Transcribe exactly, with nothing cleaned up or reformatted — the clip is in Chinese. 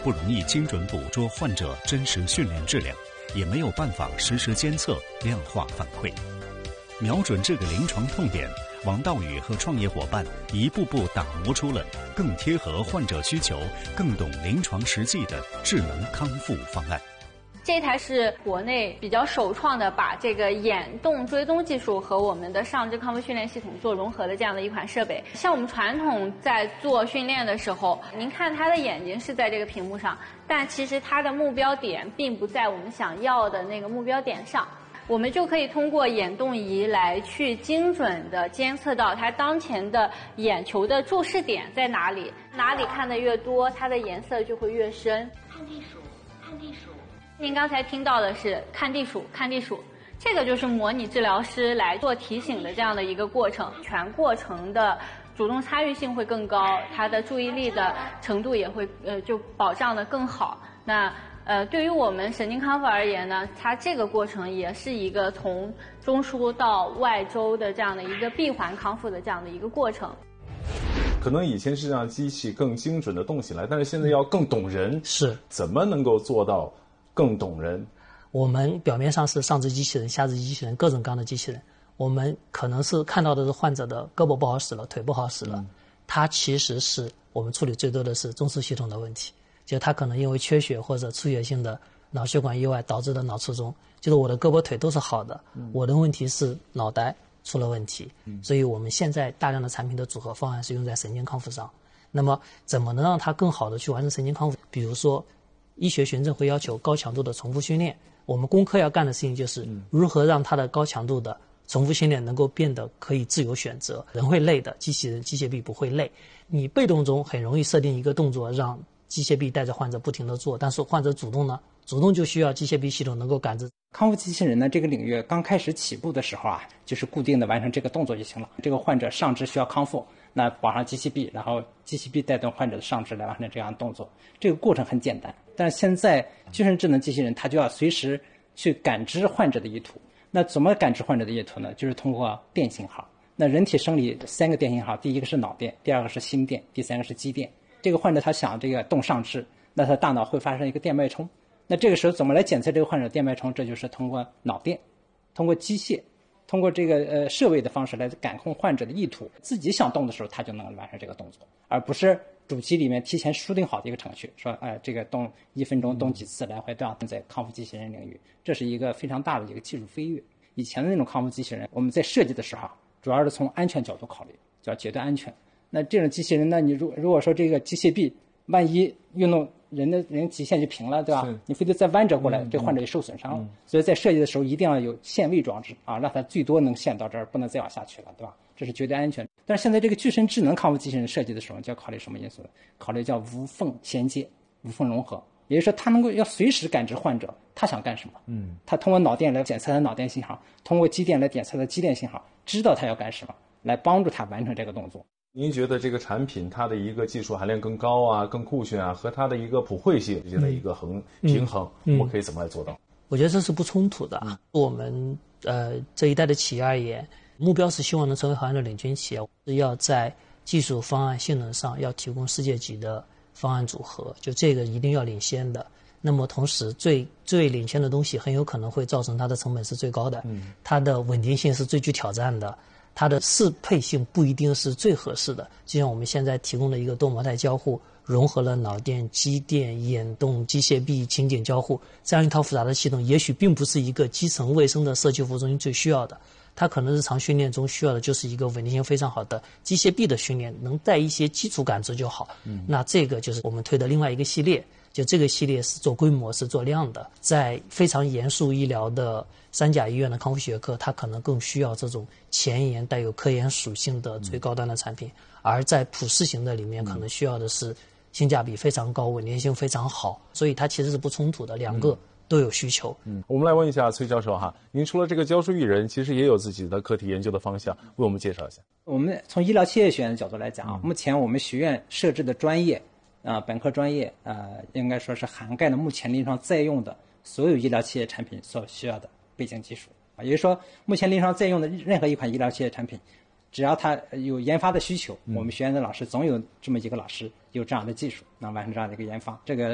不容易精准捕捉患者真实训练质量，也没有办法实时监测、量化反馈。瞄准这个临床痛点，王道宇和创业伙伴一步步打磨出了更贴合患者需求、更懂临床实际的智能康复方案。 这台是国内比较首创的，把这个眼动追踪技术和我们的上肢康复训练系统做融合的这样的一款设备。像我们传统在做训练的时候，您看他的眼睛是在这个屏幕上，但其实他的目标点并不在我们想要的那个目标点上。我们就可以通过眼动仪来去精准地监测到它当前的眼球的注视点在哪里，哪里看得越多，它的颜色就会越深。 看地鼠，看地鼠。 您刚才听到的是看地鼠，看地鼠，这个就是模拟治疗师来做提醒的这样的一个过程，全过程的主动参与性会更高，他的注意力的程度也会呃就保障的更好。那呃对于我们神经康复而言呢，它这个过程也是一个从中枢到外周的这样的一个闭环康复的这样的一个过程。 可能以前是让机器更精准的动起来，但是现在要更懂人， 是怎么能够做到更懂人？ 我们表面上是上肢机器人、下肢机器人，各种各样的机器人。我们可能是看到的是患者的胳膊不好使了，腿不好使了，嗯、它其实是我们处理最多的是中枢系统的问题，就他可能因为缺血或者出血性的脑血管意外导致的脑卒中，就是我的胳膊腿都是好的，嗯、我的问题是脑袋出了问题，嗯、所以我们现在大量的产品的组合方案是用在神经康复上。那么怎么能让它更好的去完成神经康复？比如说医学循证会要求高强度的重复训练，我们工科要干的事情就是如何让它的高强度的重复训练能够变得可以自由选择。人会累的，机器人机械臂不会累。你被动中很容易设定一个动作让机械臂带着患者不停地做，但是患者主动呢，主动就需要机械臂系统能够感知。 康复机器人呢，这个领域刚开始起步的时候啊，就是固定的完成这个动作就行了。这个患者上肢需要康复，那绑上机器臂，然后机器臂带动患者的上肢来完成这样的动作，这个过程很简单。但是现在精神智能机器人它就要随时去感知患者的意图。那怎么感知患者的意图呢？就是通过电信号。那人体生理三个电信号，第一个是脑电，第二个是心电，第三个是肌电。这个患者他想这个动上肢，那他大脑会发生一个电脉冲。那这个时候怎么来检测这个患者电脉冲？这就是通过脑电，通过机械，通过这个呃设备的方式来感控患者的意图。自己想动的时候，他就能完成这个动作，而不是主机里面提前输定好的一个程序，说哎、呃、这个动一分钟动几次来回这样。在康复机器人领域，这是一个非常大的一个技术飞跃。以前的那种康复机器人，我们在设计的时候，主要是从安全角度考虑，叫绝对安全。那这种机器人呢，你如如果说这个机械臂万一运动人的人极限就平了，对吧？你非得再弯折过来，嗯、这患者就受损伤了。嗯、所以在设计的时候一定要有限位装置啊，让它最多能限到这儿，不能再往下去了，对吧？这是绝对安全。但是现在这个具身智能康复机器人设计的时候，就要考虑什么因素呢？考虑叫无缝衔接、无缝融合，也就是说，它能够要随时感知患者他想干什么。嗯，他通过脑电来检测他脑电信号，通过肌电来检测他肌电信号，知道他要干什么，来帮助他完成这个动作。 您觉得这个产品它的一个技术含量更高啊，更酷炫啊，和它的一个普惠性之间的一个衡、嗯、平衡，嗯、我可以怎么来做到？ 我觉得这是不冲突的。嗯、我们呃这一代的企业而言，目标是希望能成为行业的领军企业，是要在技术方案性能上要提供世界级的方案组合，就这个一定要领先的。那么同时最最领先的东西很有可能会造成它的成本是最高的，嗯、它的稳定性是最具挑战的，它的适配性不一定是最合适的。就像我们现在提供的一个多模态交互，融合了脑电、肌电、眼动、机械臂、情景交互这样一套复杂的系统，也许并不是一个基层卫生的社区服务中心最需要的，它可能日常训练中需要的就是一个稳定性非常好的机械臂的训练，能带一些基础感知就好。嗯、那这个就是我们推的另外一个系列，就这个系列是做规模是做量的，在非常严肃医疗的三甲医院的康复学科，它可能更需要这种前沿带有科研属性的最高端的产品，嗯、而在普适型的里面可能需要的是性价比非常高、稳定性非常好，所以它其实是不冲突的，两个都有需求。 嗯，我们来问一下崔教授哈，您除了这个教书育人，其实也有自己的课题研究的方向，为我们介绍一下。 我们从医疗器械学院的角度来讲啊，嗯、目前我们学院设置的专业啊、呃，本科专业呃，应该说是涵盖了目前临床在用的所有医疗器械产品所需要的背景技术啊，也就是说，目前临床在用的任何一款医疗器械产品，只要它有研发的需求，嗯、我们学院的老师总有这么一个老师有这样的技术，能完成这样的一个研发。这个